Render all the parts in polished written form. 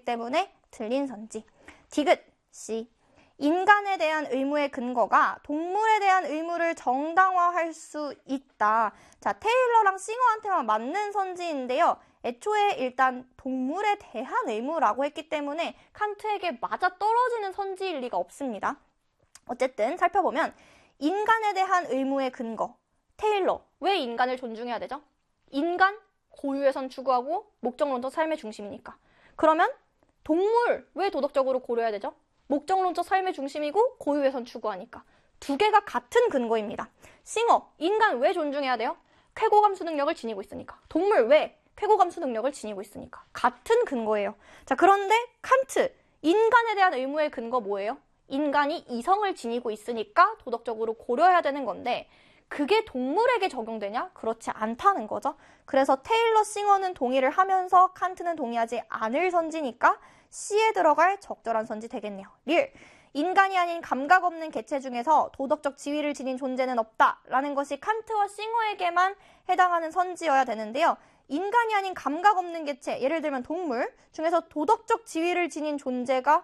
때문에 틀린 선지. 디귿 C. 인간에 대한 의무의 근거가 동물에 대한 의무를 정당화할 수 있다. 자, 테일러랑 싱어한테만 맞는 선지인데요. 애초에 일단 동물에 대한 의무라고 했기 때문에 칸트에게 맞아떨어지는 선지일 리가 없습니다. 어쨌든 살펴보면 인간에 대한 의무의 근거. 테일러, 왜 인간을 존중해야 되죠? 인간, 고유의 선 추구하고 목적론적 삶의 중심이니까. 그러면 동물, 왜 도덕적으로 고려해야 되죠? 목적론적 삶의 중심이고 고유의 선 추구하니까. 두 개가 같은 근거입니다. 싱어, 인간 왜 존중해야 돼요? 쾌고 감수 능력을 지니고 있으니까. 동물 왜? 쾌고 감수 능력을 지니고 있으니까. 같은 근거예요. 자, 그런데 칸트, 인간에 대한 의무의 근거 뭐예요? 인간이 이성을 지니고 있으니까 도덕적으로 고려해야 되는 건데 그게 동물에게 적용되냐? 그렇지 않다는 거죠. 그래서 테일러, 싱어는 동의를 하면서 칸트는 동의하지 않을 선지니까 C에 들어갈 적절한 선지 되겠네요. 릴, 인간이 아닌 감각 없는 개체 중에서 도덕적 지위를 지닌 존재는 없다라는 것이 칸트와 싱어에게만 해당하는 선지여야 되는데요. 인간이 아닌 감각 없는 개체, 예를 들면 동물 중에서 도덕적 지위를 지닌 존재가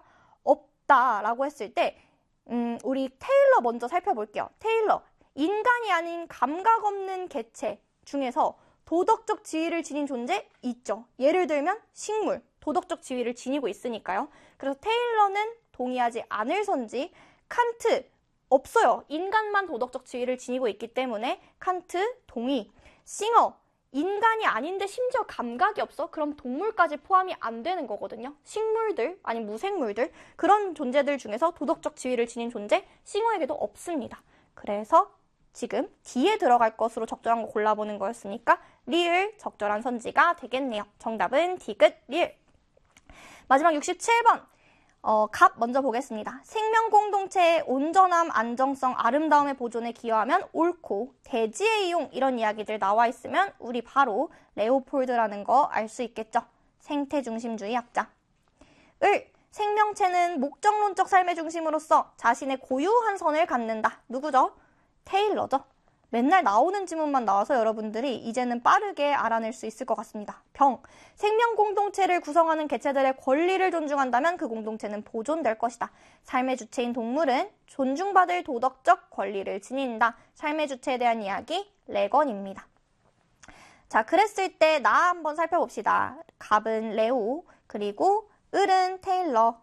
없다라고 했을 때 우리 테일러 먼저 살펴볼게요. 테일러, 인간이 아닌 감각 없는 개체 중에서 도덕적 지위를 지닌 존재 있죠. 예를 들면 식물, 도덕적 지위를 지니고 있으니까요. 그래서 테일러는 동의하지 않을 선지, 칸트 없어요. 인간만 도덕적 지위를 지니고 있기 때문에 칸트 동의. 싱어, 인간이 아닌데 심지어 감각이 없어? 그럼 동물까지 포함이 안 되는 거거든요. 식물들, 아니면 무생물들, 그런 존재들 중에서 도덕적 지위를 지닌 존재, 싱어에게도 없습니다. 그래서 지금 D에 들어갈 것으로 적절한 거 골라보는 거였으니까 리을 적절한 선지가 되겠네요. 정답은 디귿 리을. 마지막 67번. 갑 먼저 보겠습니다. 생명 공동체의 온전함, 안정성, 아름다움의 보존에 기여하면 옳고 대지의 이용 이런 이야기들 나와 있으면 우리 바로 레오폴드라는 거 알 수 있겠죠. 생태중심주의 학자. 을, 생명체는 목적론적 삶의 중심으로서 자신의 고유한 선을 갖는다. 누구죠? 테일러죠. 맨날 나오는 지문만 나와서 여러분들이 이제는 빠르게 알아낼 수 있을 것 같습니다. 병, 생명 공동체를 구성하는 개체들의 권리를 존중한다면 그 공동체는 보존될 것이다. 삶의 주체인 동물은 존중받을 도덕적 권리를 지닌다. 삶의 주체에 대한 이야기, 레건입니다. 자, 그랬을 때 나 한번 살펴봅시다. 갑은 레오, 그리고 을은 테일러,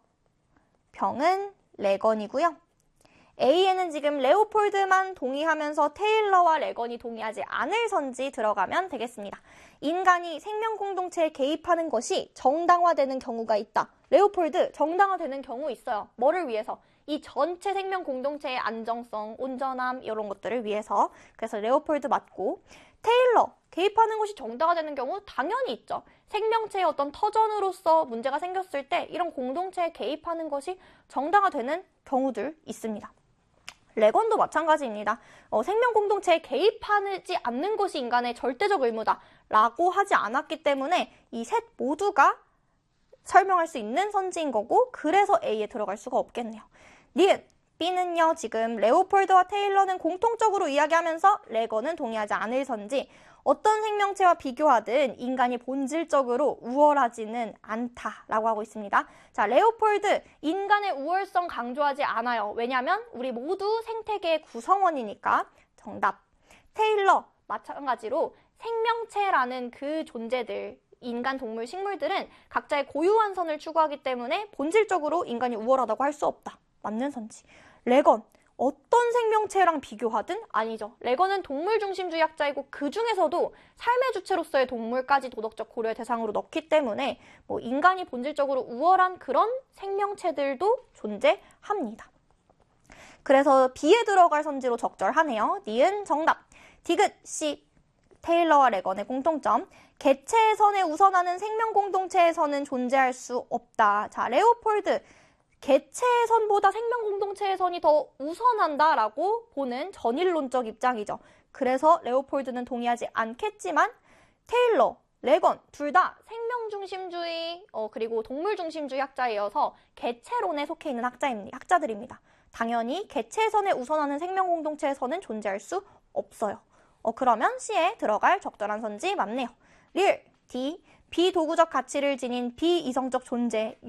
병은 레건이고요. A에는 지금 레오폴드만 동의하면서 테일러와 레건이 동의하지 않을 선지 들어가면 되겠습니다. 인간이 생명 공동체에 개입하는 것이 정당화되는 경우가 있다. 레오폴드 정당화되는 경우 있어요. 뭐를 위해서? 이 전체 생명 공동체의 안정성, 온전함 이런 것들을 위해서. 그래서 레오폴드 맞고 테일러 개입하는 것이 정당화되는 경우 당연히 있죠. 생명체의 어떤 터전으로서 문제가 생겼을 때 이런 공동체에 개입하는 것이 정당화되는 경우들 있습니다. 레건도 마찬가지입니다. 생명 공동체에 개입하지 않는 것이 인간의 절대적 의무다 라고 하지 않았기 때문에 이 셋 모두가 설명할 수 있는 선지인 거고 그래서 A에 들어갈 수가 없겠네요. 니은, B는요. 지금 레오폴드와 테일러는 공통적으로 이야기하면서 레건은 동의하지 않을 선지 어떤 생명체와 비교하든 인간이 본질적으로 우월하지는 않다라고 하고 있습니다. 자, 레오폴드, 인간의 우월성 강조하지 않아요. 왜냐하면 우리 모두 생태계의 구성원이니까. 정답. 테일러, 마찬가지로 생명체라는 그 존재들, 인간, 동물, 식물들은 각자의 고유한 선을 추구하기 때문에 본질적으로 인간이 우월하다고 할 수 없다. 맞는 선지. 레건, 어떤 생명체랑 비교하든 아니죠. 레건은 동물 중심주의 학자이고 그 중에서도 삶의 주체로서의 동물까지 도덕적 고려의 대상으로 넣기 때문에 인간이 본질적으로 우월한 그런 생명체들도 존재합니다. 그래서 B에 들어갈 선지로 적절하네요. 니은 정답. 디귿 C. 테일러와 레건의 공통점. 개체의 선에 우선하는 생명 공동체의 선은 존재할 수 없다. 자, 레오폴드. 개체의 선보다 생명 공동체의 선이 더 우선한다라고 보는 전일론적 입장이죠. 그래서 레오폴드는 동의하지 않겠지만 테일러, 레건 둘 다 생명 중심주의 그리고 동물 중심주의 학자이어서 개체론에 속해 있는 학자들입니다. 당연히 개체의 선에 우선하는 생명 공동체의 선은 존재할 수 없어요. 그러면 C에 들어갈 적절한 선지 맞네요. 릴, D, 비도구적 가치를 지닌 비이성적 존재